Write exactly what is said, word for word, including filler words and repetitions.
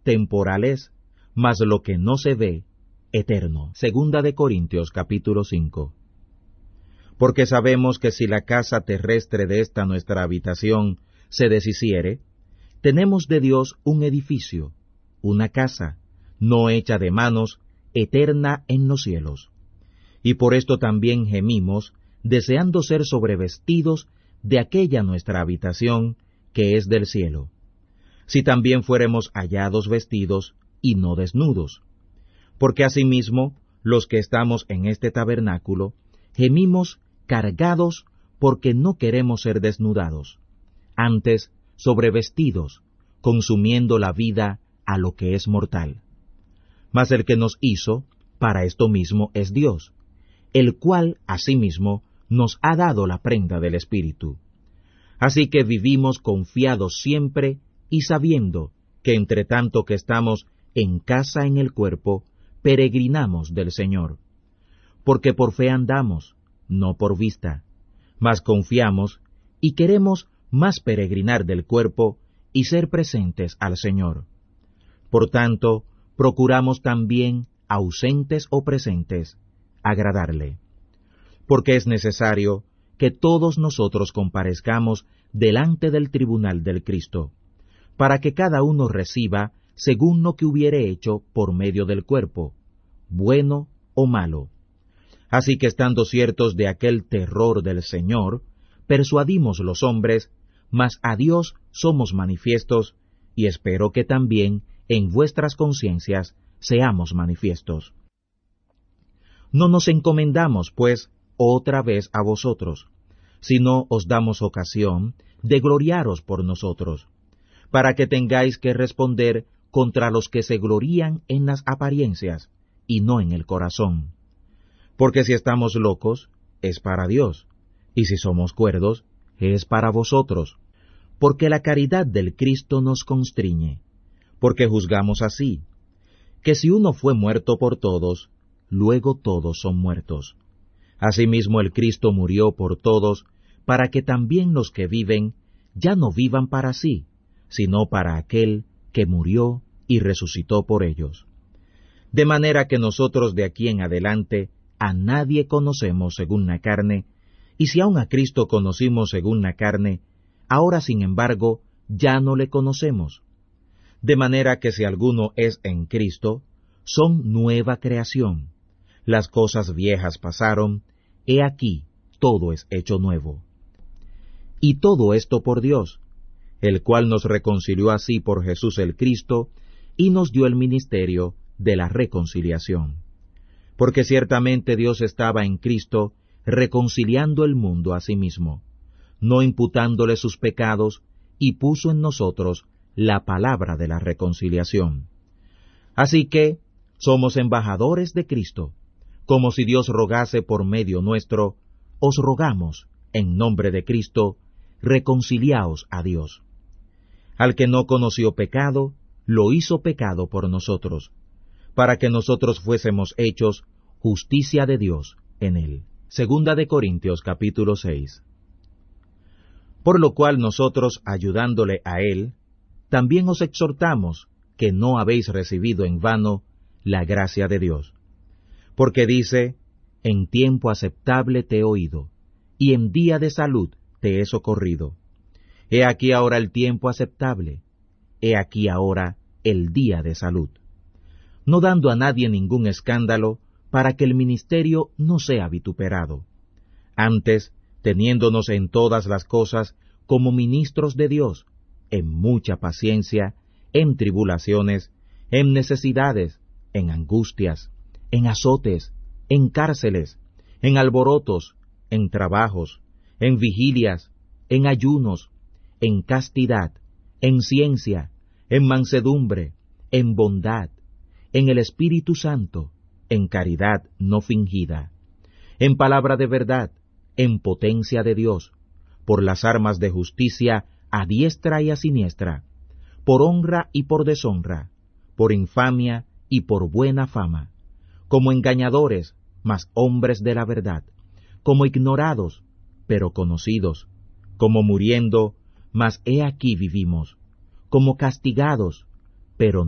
temporal es, mas lo que no se ve, eterno. Segunda de Corintios capítulo cinco. Porque sabemos que si la casa terrestre de esta nuestra habitación se deshiciere, tenemos de Dios un edificio, una casa, no hecha de manos, eterna en los cielos. Y por esto también gemimos, deseando ser sobrevestidos de aquella nuestra habitación que es del cielo, si también fuéremos hallados vestidos y no desnudos. Porque asimismo, los que estamos en este tabernáculo, gemimos cargados porque no queremos ser desnudados, antes sobrevestidos, consumiendo la vida a lo que es mortal. Mas el que nos hizo, para esto mismo es Dios, el cual asimismo nos ha dado la prenda del Espíritu. Así que vivimos confiados siempre y sabiendo que entre tanto que estamos en casa en el cuerpo, peregrinamos del Señor. Porque por fe andamos, no por vista, mas confiamos y queremos más peregrinar del cuerpo y ser presentes al Señor. Por tanto, procuramos también, ausentes o presentes, agradarle. Porque es necesario que todos nosotros comparezcamos delante del tribunal del Cristo, para que cada uno reciba según lo que hubiere hecho por medio del cuerpo, bueno o malo. Así que estando ciertos de aquel terror del Señor, persuadimos los hombres, mas a Dios somos manifiestos, y espero que también en vuestras conciencias seamos manifiestos. No nos encomendamos, pues, otra vez a vosotros, sino os damos ocasión de gloriaros por nosotros, para que tengáis que responder contra los que se glorían en las apariencias, y no en el corazón. Porque si estamos locos, es para Dios, y si somos cuerdos, es para vosotros. Porque la caridad del Cristo nos constriñe, porque juzgamos así, que si uno fue muerto por todos, luego todos son muertos. Asimismo el Cristo murió por todos, para que también los que viven ya no vivan para sí, sino para aquel que murió y resucitó por ellos. De manera que nosotros de aquí en adelante a nadie conocemos según la carne, y si aun a Cristo conocimos según la carne, ahora sin embargo ya no le conocemos. De manera que si alguno es en Cristo, son nueva creación. Las cosas viejas pasaron, he aquí, todo es hecho nuevo. Y todo esto por Dios, el cual nos reconcilió así por Jesús el Cristo, y nos dio el ministerio de la reconciliación. Porque ciertamente Dios estaba en Cristo, reconciliando el mundo a sí mismo, no imputándole sus pecados, y puso en nosotros la palabra de la reconciliación. Así que somos embajadores de Cristo, como si Dios rogase por medio nuestro, os rogamos, en nombre de Cristo, reconciliaos a Dios. Al que no conoció pecado, lo hizo pecado por nosotros, para que nosotros fuésemos hechos justicia de Dios en él. Segunda de Corintios capítulo seis. Por lo cual nosotros, ayudándole a él, también os exhortamos que no habéis recibido en vano la gracia de Dios. Porque dice, en tiempo aceptable te he oído, y en día de salud te he socorrido. He aquí ahora el tiempo aceptable, he aquí ahora el día de salud. No dando a nadie ningún escándalo, para que el ministerio no sea vituperado. Antes, teniéndonos en todas las cosas como ministros de Dios, en mucha paciencia, en tribulaciones, en necesidades, en angustias, en azotes, en cárceles, en alborotos, en trabajos, en vigilias, en ayunos, en castidad, en ciencia, en mansedumbre, en bondad, en el Espíritu Santo, en caridad no fingida, en palabra de verdad, en potencia de Dios, por las armas de justicia a diestra y a siniestra, por honra y por deshonra, por infamia y por buena fama, como engañadores, mas hombres de la verdad, como ignorados, pero conocidos, como muriendo, mas he aquí vivimos, como castigados, pero